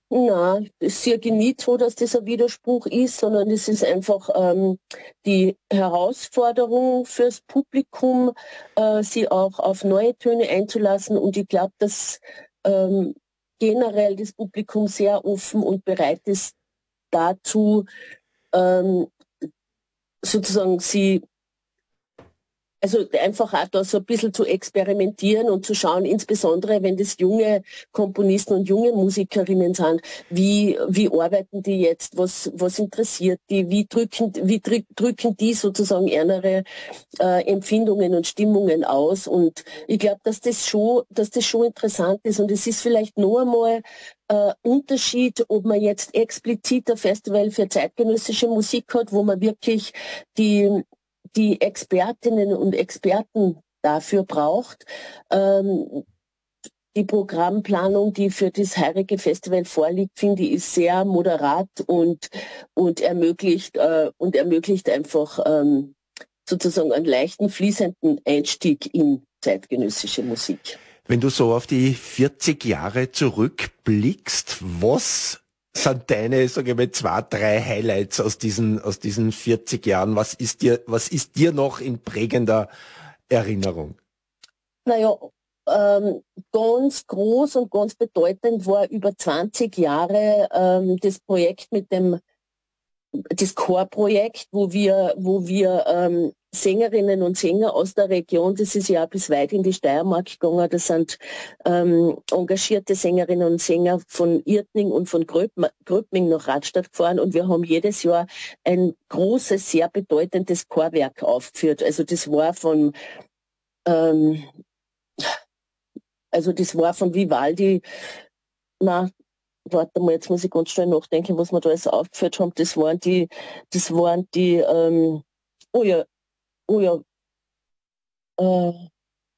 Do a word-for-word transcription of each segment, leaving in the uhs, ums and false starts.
Na, es sehe ich nicht so, dass das ein Widerspruch ist, sondern es ist einfach ähm, die Herausforderung fürs Publikum, äh, sie auch auf neue Töne einzulassen. Und ich glaube, dass ähm, generell das Publikum sehr offen und bereit ist dazu, ähm, sozusagen sie also einfach auch da so ein bisschen zu experimentieren und zu schauen, insbesondere wenn das junge Komponisten und junge Musikerinnen sind, wie, wie arbeiten die jetzt, was, was interessiert die, wie drücken, wie drück, drücken die sozusagen ihre äh, Empfindungen und Stimmungen aus. Und ich glaube, dass das schon, dass das schon interessant ist. Und es ist vielleicht nur einmal äh, Unterschied, ob man jetzt explizit ein Festival für zeitgenössische Musik hat, wo man wirklich die die Expertinnen und Experten dafür braucht. Ähm, die Programmplanung, die für das heurige Festival vorliegt, finde ich, ist sehr moderat und, und ermöglicht, äh, und ermöglicht einfach ähm, sozusagen einen leichten, fließenden Einstieg in zeitgenössische Musik. Wenn du so auf die vierzig Jahre zurückblickst, was sind deine, sage ich mal, zwei, drei Highlights aus diesen, aus diesen vierzig Jahren? Was ist dir, was ist dir noch in prägender Erinnerung? Naja, ähm, ganz groß und ganz bedeutend war über zwanzig Jahre ähm, das Projekt mit dem das Chorprojekt, wo wir, wo wir ähm, Sängerinnen und Sänger aus der Region, das ist ja bis weit in die Steiermark gegangen, das sind ähm, engagierte Sängerinnen und Sänger von Irtning und von Gröbm Gröbming nach Radstadt gefahren und wir haben jedes Jahr ein großes, sehr bedeutendes Chorwerk aufgeführt. Also das war von ähm, also das war von Vivaldi, na, warte mal, jetzt muss ich ganz schnell nachdenken, was wir da alles aufgeführt haben. Das waren die, das waren die, ähm, oh ja, oh ja, äh,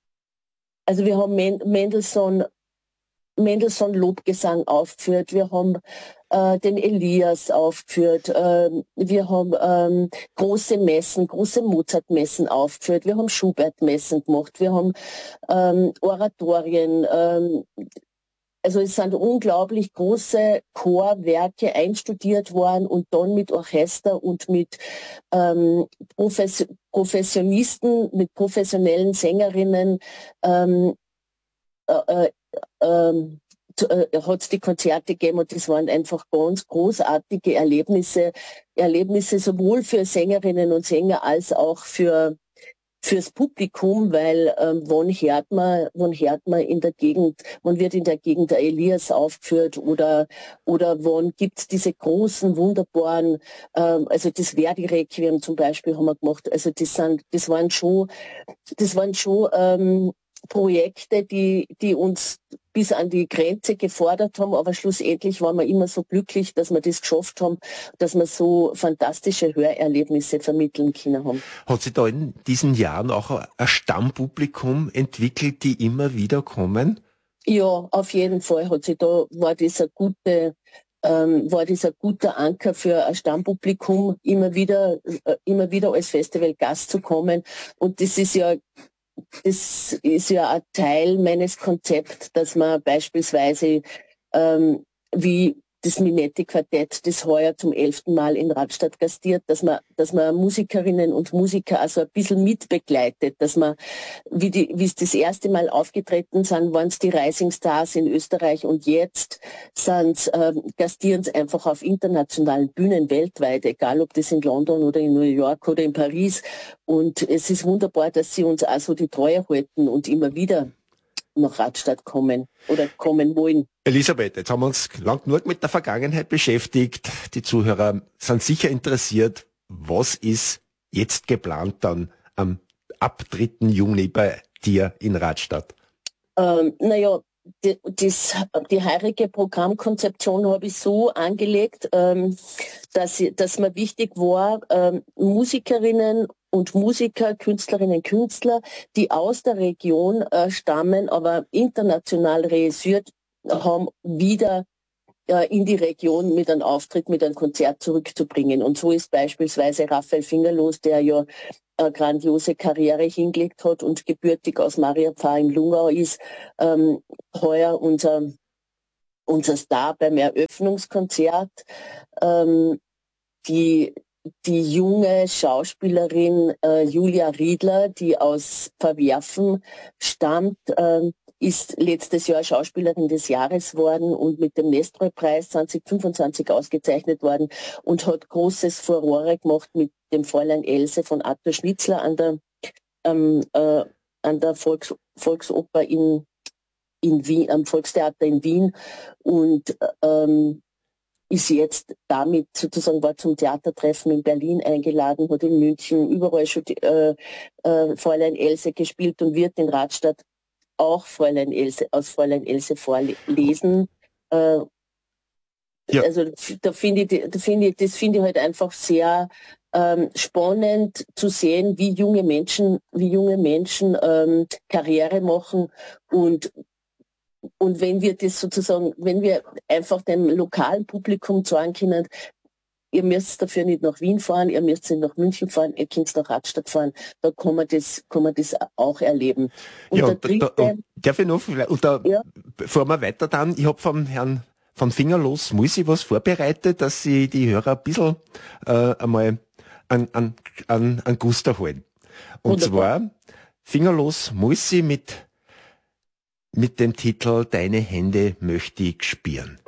also wir haben Men Mendelssohn, Mendelssohn Lobgesang aufgeführt, wir haben äh, den Elias aufgeführt, äh, wir haben ähm, große Messen, große Mozart-Messen aufgeführt, wir haben Schubert-Messen gemacht, wir haben ähm, Oratorien, ähm, also es sind unglaublich große Chorwerke einstudiert worden und dann mit Orchester und mit ähm, Profes Professionisten, mit professionellen Sängerinnen ähm, äh, äh, ähm, äh, hat es die Konzerte gegeben und das waren einfach ganz großartige Erlebnisse, Erlebnisse sowohl für Sängerinnen und Sänger als auch für fürs Publikum, weil ähm, wann hört man, wann hört man in der Gegend, wann wird in der Gegend der Elias aufgeführt oder oder wann gibt's diese großen wunderbaren, ähm, also das Verdi Requiem zum Beispiel haben wir gemacht. Also das sind, das waren schon, das waren schon ähm, Projekte, die die uns bis an die Grenze gefordert haben, aber schlussendlich waren wir immer so glücklich, dass wir das geschafft haben, dass wir so fantastische Hörerlebnisse vermitteln können haben. Hat sich da in diesen Jahren auch ein Stammpublikum entwickelt, die immer wieder kommen? Ja, auf jeden Fall hat sich da, war das ein gute, ähm, war das ein guter Anker für ein Stammpublikum, immer wieder, äh, immer wieder als Festivalgast zu kommen. Und das ist ja, das ist ja ein Teil meines Konzepts, dass man beispielsweise, ähm, wie das Minetti-Quartett, das heuer zum elften Mal in Radstadt gastiert, dass man, dass man Musikerinnen und Musiker also ein bisschen mitbegleitet, dass man, wie die, wie es das erste Mal aufgetreten sind, waren es die Rising Stars in Österreich und jetzt sind, ähm, gastieren sie einfach auf internationalen Bühnen weltweit, egal ob das in London oder in New York oder in Paris. Und es ist wunderbar, dass sie uns also die Treue halten und immer wieder nach Radstadt kommen oder kommen wollen. Elisabeth, jetzt haben wir uns lang genug mit der Vergangenheit beschäftigt. Die Zuhörer sind sicher interessiert, was ist jetzt geplant dann am ab dritten Juni bei dir in Radstadt? Ähm, naja, die, das, die heurige Programmkonzeption habe ich so angelegt, ähm, dass, dass mir wichtig war, ähm, Musikerinnen und Musiker, Künstlerinnen und Künstler, die aus der Region äh, stammen, aber international reüssiert haben, wieder äh, in die Region mit einem Auftritt, mit einem Konzert zurückzubringen. Und so ist beispielsweise Raphael Fingerlos, der ja eine grandiose Karriere hingelegt hat und gebürtig aus Mariapfarr in Lungau ist, ähm, heuer unser unser Star beim Eröffnungskonzert. Ähm, die, die junge Schauspielerin äh, Julia Riedler, die aus Verwerfen stammt, ähm, ist letztes Jahr Schauspielerin des Jahres worden und mit dem Nestroy-Preis zwanzig fünfundzwanzig ausgezeichnet worden und hat großes Furore gemacht mit dem Fräulein Else von Arthur Schnitzler an der, ähm, äh, an der Volks Volksoper in, in Wien, am Volkstheater in Wien und ähm, ist jetzt damit sozusagen, war zum Theatertreffen in Berlin eingeladen, hat in München überall schon die, äh, äh, Fräulein Else gespielt und wird in Radstadt auch Fräulein Else, aus Fräulein Else vorlesen. Äh, Ja. Also da finde ich, da finde ich, das finde ich halt einfach sehr ähm, spannend zu sehen, wie junge Menschen, wie junge Menschen ähm, Karriere machen und und wenn wir das sozusagen, wenn wir einfach dem lokalen Publikum sagen können, ihr müsst dafür nicht nach Wien fahren, ihr müsst nicht nach München fahren, ihr könnt nach Radstadt fahren, da kann man das, kann man das auch erleben. Und ja, der und, dritte, da, und darf ich noch, und da, ja, bevor wir weiter dann, ich habe vom Herrn von Fingerlos Mussi was vorbereitet, dass sie die Hörer ein bisschen äh, einmal an, an, an, an Guster holen. Und wunderbar. zwar Fingerlos Mussi mit, mit dem Titel Deine Hände möchte ich spüren.